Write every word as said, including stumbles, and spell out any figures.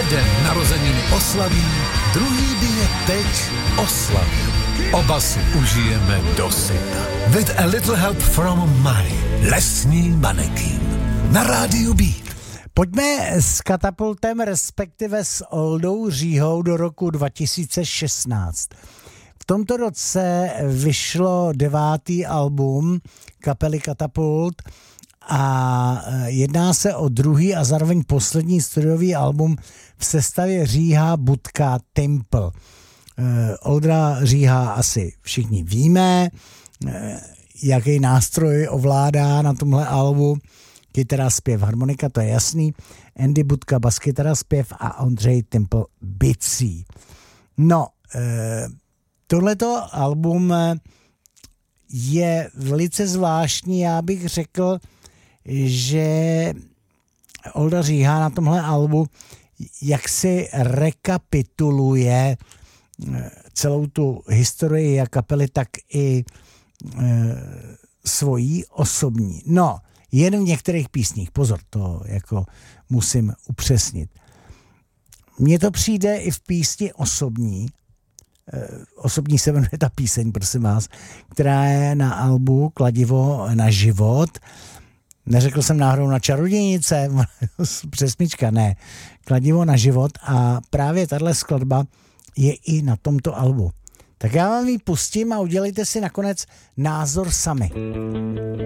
Jeden narozeniny oslaví, druhý by je teď oslavil. Oba si užijeme dosyta. With a little help from money. Lesní manekín. Na rádiu Beat. Pojďme s Katapultem, respektive s Oldou Říhou do roku dva tisíce šestnáct. V tomto roce vyšlo devátý album kapely Katapult a jedná se o druhý a zároveň poslední studiový album v sestavě Říha, Budka, Temple. Oldra Říha asi všichni víme, jaký nástroj ovládá na tomhle albu. Kytara, zpěv, harmonika, to je jasný. Andy Budka, baskytara, zpěv a Ondřej Temple bicí. No, e, tohleto album je velice zvláštní. Já bych řekl, že Olda Říha na tomhle albu jaksi rekapituluje celou tu historii jak kapely, tak i e, svojí osobní. No, jen v některých písních, pozor, to jako musím upřesnit. Mně to přijde i v písni osobní, e, osobní se jmenuje ta píseň, prosím vás, která je na albu Kladivo na život. Neřekl jsem náhodou na čarodějnice, přesmička, ne. Kladivo na život a právě tahle skladba je i na tomto albu. Tak já vám ji pustím a udělejte si nakonec názor sami.